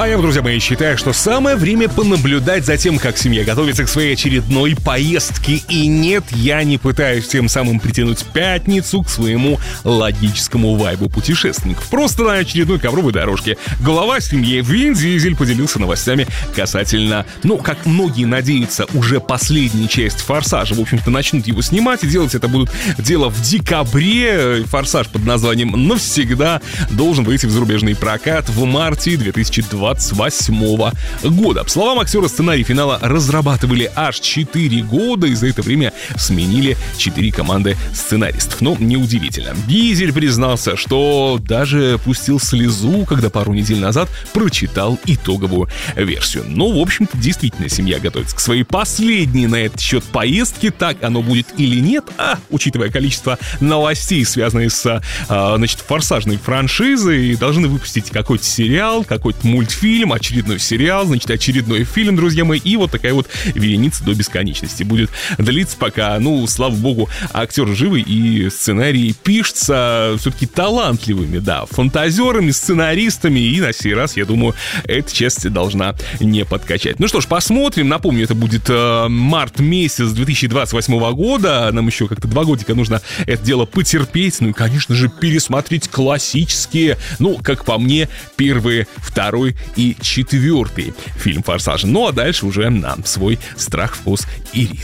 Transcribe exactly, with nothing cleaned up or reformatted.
А я, друзья мои, считаю, что самое время понаблюдать за тем, как семья готовится к своей очередной поездке. И нет, я не пытаюсь тем самым притянуть пятницу к своему логическому вайбу путешественников. Просто на очередной ковровой дорожке глава семьи Вин Дизель поделился новостями касательно, ну, как многие надеются, уже последняя часть «Форсажа». В общем-то, начнут его снимать, и делать это будут дело в декабре. «Форсаж» под названием «Навсегда» должен выйти в зарубежный прокат в марте две тысячи двадцать восьмого года. По словам актера, сценарий финала разрабатывали аж четыре года, и за это время сменили четыре команды сценаристов. Но неудивительно. Дизель признался, что даже пустил слезу, когда пару недель назад прочитал итоговую версию. Ну, в общем-то, действительно, семья готовится к своей последней на этот счет поездке. Так оно будет или нет, а, учитывая количество новостей, связанных с, а, значит, форсажной франшизой, должны выпустить какой-то сериал, какой-то мультфильм, фильм, очередной сериал, значит, очередной фильм, друзья мои, и вот такая вот вереница до бесконечности будет длиться, пока, ну, слава богу, актеры живы, и сценарии пишутся все-таки талантливыми, да, фантазерами, сценаристами, и на сей раз, я думаю, эта часть должна не подкачать. Ну что ж, посмотрим, напомню, это будет э, март месяц две тысячи двадцать восьмого года, нам еще как-то два годика нужно это дело потерпеть, ну и, конечно же, пересмотреть классические, ну, как по мне, первый, второй и четвертый фильм «Форсажа». Ну а дальше уже на свой страх, вкус и риск.